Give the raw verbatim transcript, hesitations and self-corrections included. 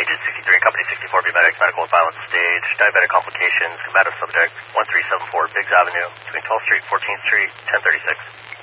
Agent sixty-three, Company sixty-four, Diabetic Medical with Violence Stage, Diabetic Complications, Combative Subject, one three seven four Biggs Avenue, between twelfth Street, fourteenth Street, ten thirty-six.